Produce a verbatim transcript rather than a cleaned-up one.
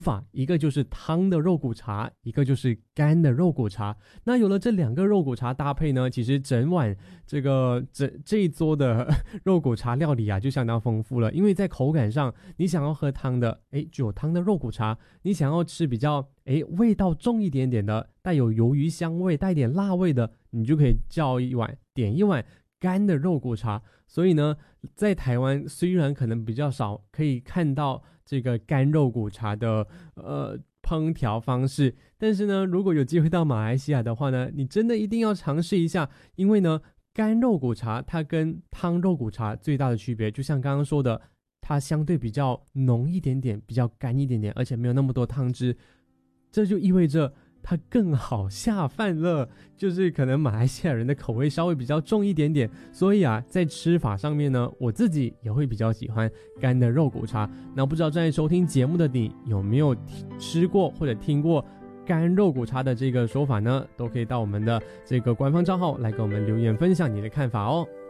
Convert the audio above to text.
法，一个就是汤的肉骨茶，一个就是干的肉骨茶。那有了这两个肉骨茶搭配呢，其实整碗这个这这一桌的肉骨茶料理啊就相当丰富了。因为在口感上，你想要喝汤的，诶，就有汤的肉骨茶；你想要吃比较诶味道重一点点的，带有鱿鱼香味、带点辣味的，你就可以叫一碗点一碗干的肉骨茶。所以呢，在台湾虽然可能比较少可以看到这个干肉骨茶的呃烹调方式，但是呢，如果有机会到马来西亚的话呢，你真的一定要尝试一下。因为呢，干肉骨茶它跟汤肉骨茶最大的区别，就像刚刚说的，它相对比较浓一点点，比较干一点点，而且没有那么多汤汁，这就意味着它更好下饭了。就是可能马来西亚人的口味稍微比较重一点点，所以啊，在吃法上面呢，我自己也会比较喜欢干的肉骨茶。那不知道正在收听节目的你有没有吃过或者听过干肉骨茶的这个说法呢？都可以到我们的这个官方账号来给我们留言分享你的看法哦。